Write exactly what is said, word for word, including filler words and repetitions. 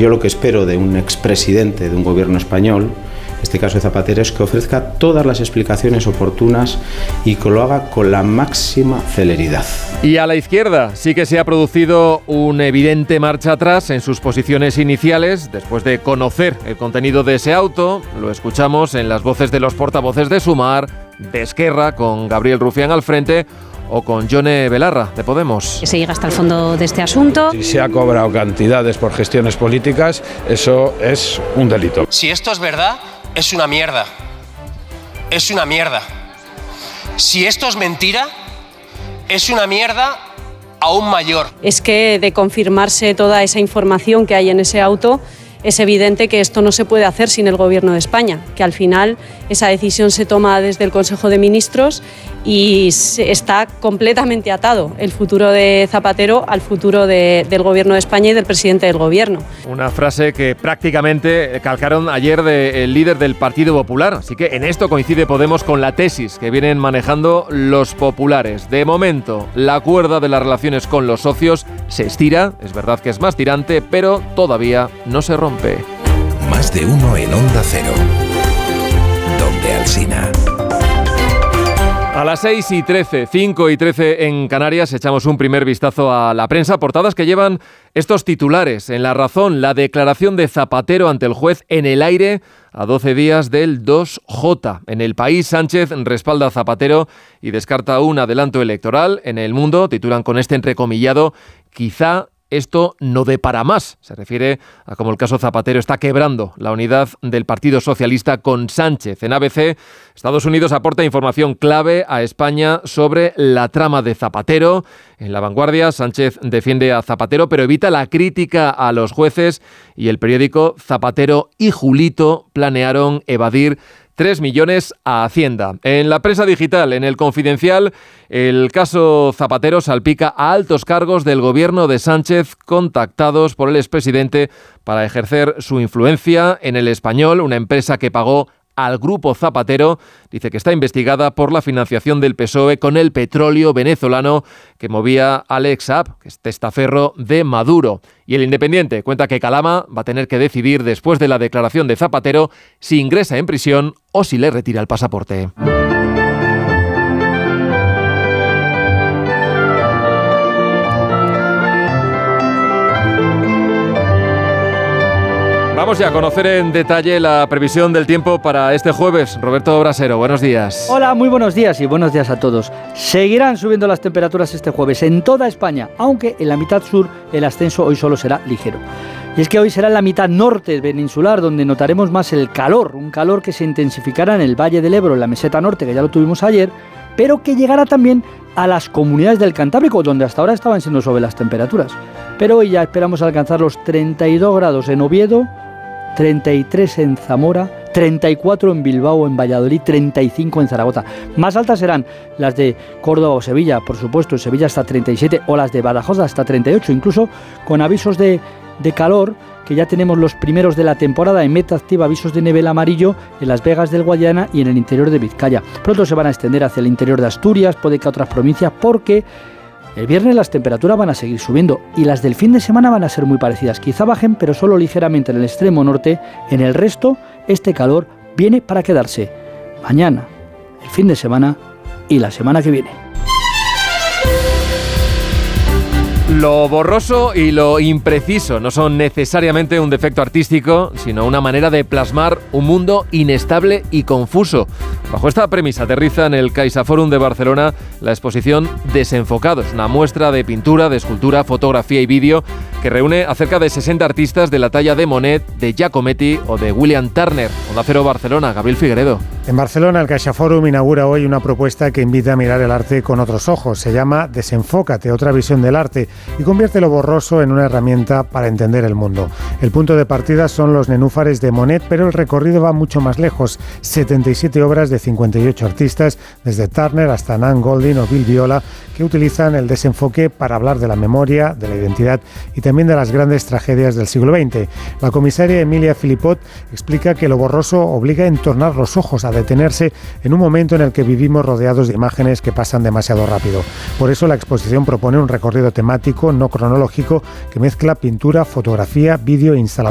Yo lo que espero de un expresidente de un gobierno español, en este caso de Zapatero, es que ofrezca todas las explicaciones oportunas y que lo haga con la máxima celeridad. Y a la izquierda sí que se ha producido una evidente marcha atrás en sus posiciones iniciales después de conocer el contenido de ese auto. Lo escuchamos en las voces de los portavoces de Sumar, de Esquerra, con Gabriel Rufián al frente, o con Yone Belarra, de Podemos. Que se llega hasta el fondo de este asunto. Si se ha cobrado cantidades por gestiones políticas, eso es un delito. Si esto es verdad, es una mierda. Es una mierda. Si esto es mentira, es una mierda aún mayor. Es que de confirmarse toda esa información que hay en ese auto, es evidente que esto no se puede hacer sin el Gobierno de España, que al final esa decisión se toma desde el Consejo de Ministros y está completamente atado el futuro de Zapatero al futuro de, del Gobierno de España y del presidente del Gobierno. Una frase que prácticamente calcaron ayer del líder del Partido Popular, así que en esto coincide Podemos con la tesis que vienen manejando los populares. De momento, la cuerda de las relaciones con los socios se estira, es verdad que es más tirante, pero todavía no se rompe. Más de uno en Onda Cero. Donde Alsina. A las seis y trece, cinco y trece en Canarias, echamos un primer vistazo a la prensa. Portadas que llevan estos titulares. En La Razón, la declaración de Zapatero ante el juez en el aire a doce días del dos J. En El País, Sánchez respalda a Zapatero y descarta un adelanto electoral. En El Mundo titulan con este entrecomillado: quizá esto no dé para más. Se refiere a cómo el caso Zapatero está quebrando la unidad del Partido Socialista con Sánchez. En A B C, Estados Unidos aporta información clave a España sobre la trama de Zapatero. En La Vanguardia, Sánchez defiende a Zapatero, pero evita la crítica a los jueces. Y el periódico, Zapatero y Julito planearon evadir tres millones a Hacienda. En la prensa digital, en El Confidencial, el caso Zapatero salpica a altos cargos del gobierno de Sánchez contactados por el expresidente para ejercer su influencia. En El Español, una empresa que pagó al grupo Zapatero dice que está investigada por la financiación del P S O E con el petróleo venezolano que movía Alex Saab, que es testaferro de Maduro. Y El Independiente cuenta que Calama va a tener que decidir después de la declaración de Zapatero si ingresa en prisión o si le retira el pasaporte. Vamos ya a conocer en detalle la previsión del tiempo para este jueves. Roberto Brasero, buenos días. Hola, muy buenos días y buenos días a todos. Seguirán subiendo las temperaturas este jueves en toda España, aunque en la mitad sur el ascenso hoy solo será ligero. Y es que hoy será en la mitad norte peninsular donde notaremos más el calor, un calor que se intensificará en el Valle del Ebro, en la meseta norte, que ya lo tuvimos ayer, pero que llegará también a las comunidades del Cantábrico, donde hasta ahora estaban siendo suaves las temperaturas. Pero hoy ya esperamos alcanzar los treinta y dos grados en Oviedo, treinta y tres en Zamora, treinta y cuatro en Bilbao, en Valladolid, treinta y cinco en Zaragoza. Más altas serán las de Córdoba o Sevilla, por supuesto, en Sevilla hasta treinta y siete, o las de Badajoz hasta treinta y ocho, incluso con avisos de, de calor, que ya tenemos los primeros de la temporada. En Meta activa avisos de nivel amarillo en Las Vegas del Guadiana y en el interior de Vizcaya. Pronto se van a extender hacia el interior de Asturias, puede que a otras provincias, porque el viernes las temperaturas van a seguir subiendo y las del fin de semana van a ser muy parecidas. Quizá bajen, pero solo ligeramente en el extremo norte. En el resto, este calor viene para quedarse. Mañana, el fin de semana y la semana que viene. Lo borroso y lo impreciso no son necesariamente un defecto artístico, sino una manera de plasmar un mundo inestable y confuso. Bajo esta premisa aterriza en el CaixaForum de Barcelona la exposición Desenfocados, una muestra de pintura, de escultura, fotografía y vídeo que reúne a cerca de sesenta artistas de la talla de Monet, de Giacometti o de William Turner. Onda Cero Barcelona, Gabriel Figueredo. En Barcelona, el CaixaForum inaugura hoy una propuesta que invita a mirar el arte con otros ojos. Se llama Desenfócate, otra visión del arte, y convierte lo borroso en una herramienta para entender el mundo. El punto de partida son los nenúfares de Monet, pero el recorrido va mucho más lejos. setenta y siete obras de cincuenta y ocho artistas, desde Turner hasta Nan Goldin o Bill Viola, que utilizan el desenfoque para hablar de la memoria, de la identidad y también de las grandes tragedias del siglo veinte. La comisaria Emilia Philippot explica que lo borroso obliga a entornar los ojos, a detenerse en un momento en el que vivimos rodeados de imágenes que pasan demasiado rápido. Por eso la exposición propone un recorrido temático no cronológico que mezcla pintura, fotografía, vídeo e instalación